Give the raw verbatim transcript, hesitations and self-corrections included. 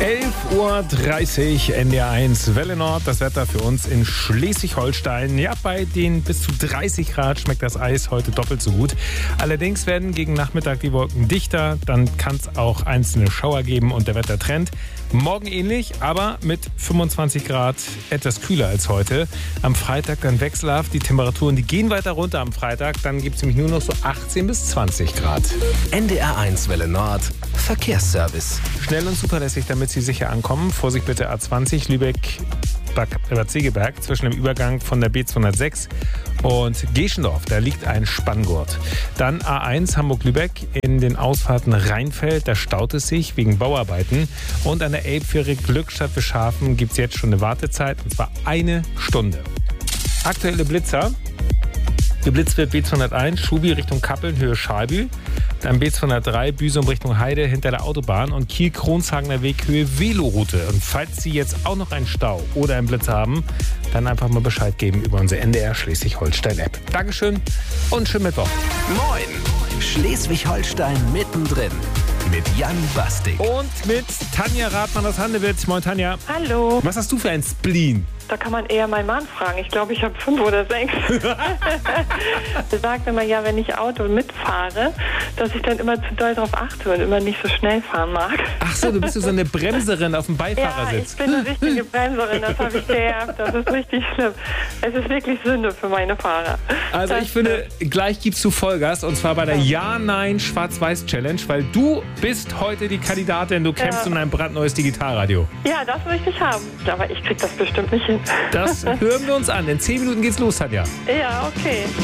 elf Uhr dreißig, N D R eins, Welle Nord. Das Wetter für uns in Schleswig-Holstein. Ja, bei den bis zu dreißig Grad schmeckt das Eis heute doppelt so gut. Allerdings werden gegen Nachmittag die Wolken dichter. Dann kann es auch einzelne Schauer geben und der Wettertrend morgen ähnlich, aber mit fünfundzwanzig Grad etwas kühler als heute. Am Freitag dann wechselhaft. Die Temperaturen, die gehen weiter runter am Freitag. Dann gibt es nämlich nur noch so achtzehn bis zwanzig Grad. N D R eins Welle Nord. Verkehrsservice. Schnell und zuverlässig, damit Sie sicher ankommen. Vorsicht bitte A zwanzig, Lübeck, Bad Segeberg, zwischen dem Übergang von der B zweihundertsechs und Geschendorf. Da liegt ein Spanngurt. Dann A eins Hamburg-Lübeck in den Ausfahrten Rheinfeld. Da staut es sich wegen Bauarbeiten. Und an der Elbfähre Glückstadt-Bischhafen gibt es jetzt schon eine Wartezeit, und zwar eine Stunde. Aktuelle Blitzer. Geblitzt wird B zweihunderteins, Schubi Richtung Kappeln, Höhe Schalbü. Dann B zweihundertdrei, Büsum Richtung Heide hinter der Autobahn und Kiel-Kronshagener Weg, Höhe Veloroute. Und falls Sie jetzt auch noch einen Stau oder einen Blitz haben, dann einfach mal Bescheid geben über unsere N D R Schleswig-Holstein-App. Dankeschön und schönen Mittwoch. Moin! Schleswig-Holstein mittendrin. Mit Jan Bastik. Und mit Tanja Rathmann aus Handewitt. Moin Tanja. Hallo. Was hast du für ein Spleen? Da kann man eher meinen Mann fragen. Ich glaube, ich habe fünf oder sechs. Er sagt immer, ja, wenn ich Auto mitfahre, dass ich dann immer zu doll drauf achte und immer nicht so schnell fahren mag. Ach so, du bist so eine Bremserin auf dem Ja, Beifahrersitz. ich bin eine richtige Bremserin, das habe ich geerbt. Das ist richtig schlimm. Es ist wirklich Sünde für meine Fahrer. Also Das ich finde, gleich gibst du Vollgas, und zwar bei der Ja-Nein-Schwarz-Weiß-Challenge, weil du bist heute die Kandidatin, du kämpfst Ja. um ein brandneues Digitalradio. Ja, das möchte ich haben. Aber ich krieg das bestimmt nicht hin. Das hören wir uns an. In zehn Minuten geht's los, Tanja. Ja, okay.